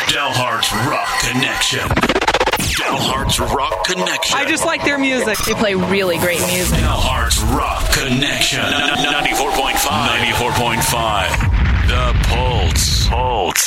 Delhart's Rock Connection. Delhart's Rock Connection. I just like their music. They play really great music. Delhart's Rock Connection. 94.5. 94.5. The Pulse.